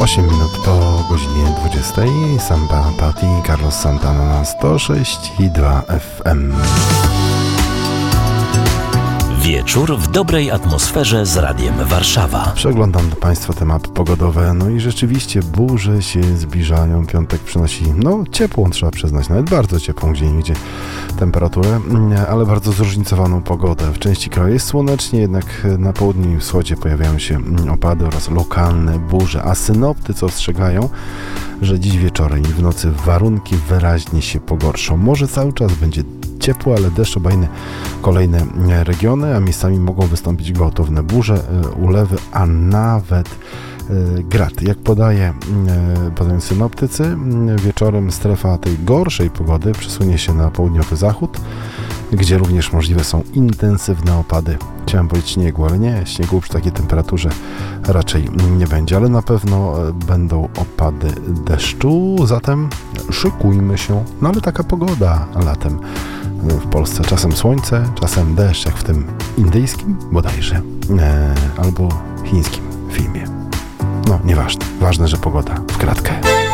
8 minut po godzinie 20. Samba Party, Carlos Santana na 106,2 FM. Wieczór w dobrej atmosferze z Radiem Warszawa. Przeglądam do Państwa te mapy pogodowe, no i rzeczywiście burze się zbliżają. Piątek przynosi, ciepłą, trzeba przyznać, nawet bardzo ciepłą gdzieniegdzie temperaturę, ale bardzo zróżnicowaną pogodę. W części kraju jest słonecznie, jednak na południu i wschodzie pojawiają się opady oraz lokalne burze, a synoptycy ostrzegają, że dziś wieczorem i w nocy warunki wyraźnie się pogorszą. Może cały czas będzie ciepło, ale deszcz obejmie kolejne regiony, a miejscami mogą wystąpić gwałtowne burze, ulewy, a nawet grad. Jak podają synoptycy, wieczorem strefa tej gorszej pogody przesunie się na południowy zachód, gdzie również możliwe są intensywne opady. Chciałem powiedzieć śniegu, ale nie, śniegu przy takiej temperaturze raczej nie będzie, ale na pewno będą opady deszczu, zatem szykujmy się. No ale taka pogoda latem w Polsce. Czasem słońce, czasem deszcz, jak w tym indyjskim bodajże, albo chińskim filmie. Nieważne. Ważne, że pogoda w kratkę.